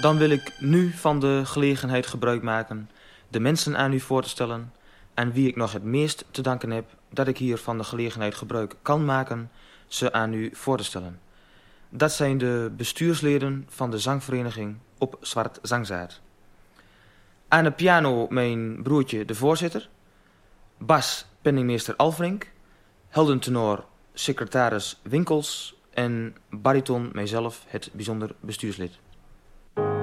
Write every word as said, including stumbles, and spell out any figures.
Dan wil ik nu van de gelegenheid gebruik maken de mensen aan u voor te stellen aan wie ik nog het meest te danken heb dat ik hier van de gelegenheid gebruik kan maken ze aan u voor te stellen. Dat zijn de bestuursleden van de zangvereniging Op Zwart Zangzaad. Aan de piano mijn broertje de voorzitter, bas penningmeester Alfrink, heldentenor secretaris Winkels en bariton mijzelf het bijzonder bestuurslid.